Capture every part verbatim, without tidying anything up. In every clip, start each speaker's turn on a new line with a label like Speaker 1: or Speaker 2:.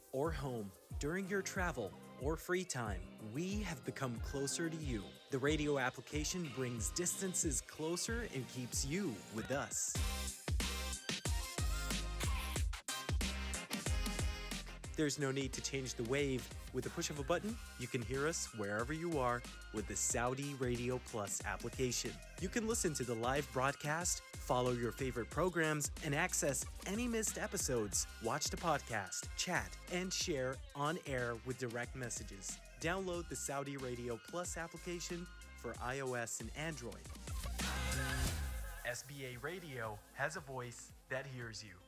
Speaker 1: or home, during your travel or free time, we have become closer to you. The radio application brings distances closer and keeps you with us. There's no need to change the wave. With the push of a button, you can hear us wherever you are with the Saudi Radio Plus application. You can listen to the live broadcast, follow your favorite programs, and access any missed episodes, watch the podcast, chat, and share on air with direct messages. Download the Saudi Radio Plus application for iOS and Android. S B A Radio has a voice that hears you.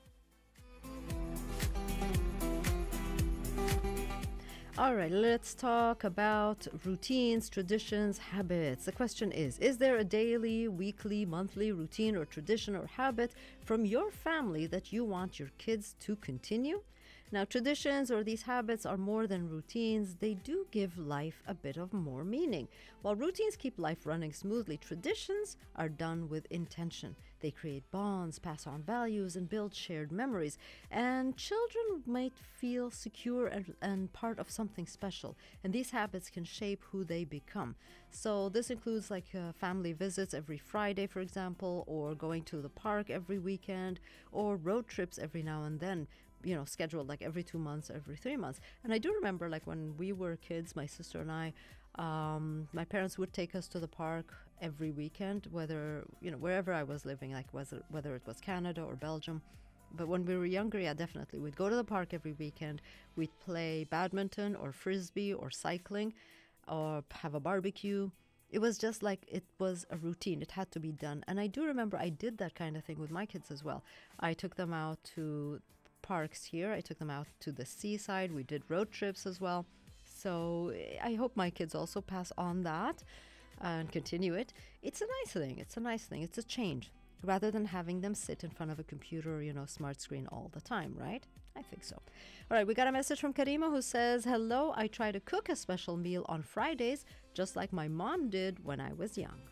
Speaker 2: All right, let's talk about routines, traditions, habits. The question is, is there a daily, weekly, monthly routine or tradition or habit from your family that you want your kids to continue? Now, traditions or these habits are more than routines. They do give life a bit of more meaning. While routines keep life running smoothly, traditions are done with intention. They create bonds, pass on values, and build shared memories. And children might feel secure and, and part of something special. And these habits can shape who they become. So this includes like uh, family visits every Friday, for example, or going to the park every weekend, or road trips every now and then, you know, scheduled like every two months, every three months. And I do remember like when we were kids, my sister and I, um, my parents would take us to the park every weekend, whether, you know, wherever I was living, like whether, whether it was Canada or Belgium. But when we were younger, yeah, definitely. We'd go to the park every weekend. We'd play badminton or frisbee or cycling or have a barbecue. It was just like it was a routine. It had to be done. And I do remember I did that kind of thing with my kids as well. I took them out to parks here. I took them out to the seaside. We did road trips as well. So I hope my kids also pass on that and continue it. It's a nice thing. It's a nice thing. It's a change rather than having them sit in front of a computer or, you know, smart screen all the time, right? I think so. All right, we got a message from Karima who says, hello, I try to cook a special meal on Fridays, just like my mom did when I was young.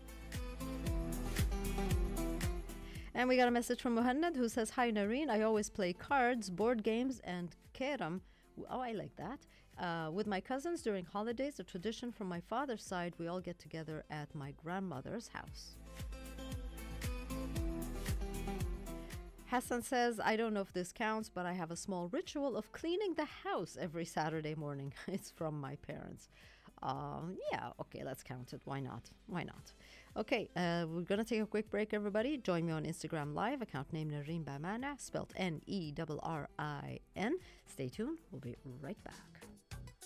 Speaker 2: And we got a message from Muhammad who says, hi, Nareen. I always play cards, board games, and Keram. Oh, I like that. Uh, with my cousins during holidays, a tradition from my father's side, we all get together at my grandmother's house. Hassan says, I don't know if this counts, but I have a small ritual of cleaning the house every Saturday morning. It's from my parents. Uh, yeah, okay, let's count it. Why not? Why not? Okay, uh, we're going to take a quick break, everybody. Join me on Instagram Live, account name Nareen Bamana, spelled N E R R I N. Stay tuned. We'll be right back.